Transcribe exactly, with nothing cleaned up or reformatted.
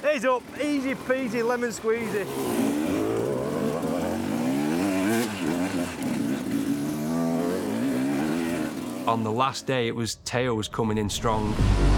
He's up, easy peasy, lemon squeezy. On the last day, it was tails coming in strong.